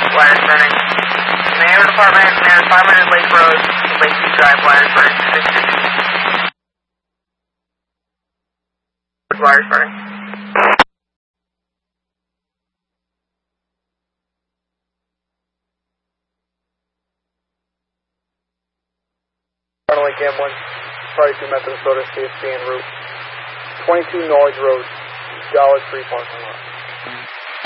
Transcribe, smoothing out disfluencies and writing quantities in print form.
wires burning. Mayor Department, Mayor 500 Lake Road, Lakeview Drive, wires burning, 660. Wires burning. Lake M1, Charlie 2 Methodist Soda, CSP en route. 22 Knowledge Road, Dollar Tree parking lot.